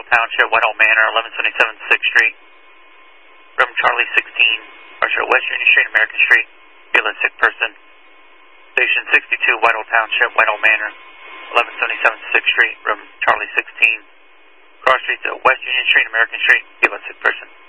Township, Whitehall Manor, 1177 6th Street. Room Charlie 16, West Union Street, American Street. Feel a sick person. Station 62, Whitehall Township, Whitehall Manor, 1177 6th Street. Room Charlie 16. Cross Street to West Union Street, American Street. Feel a sick person.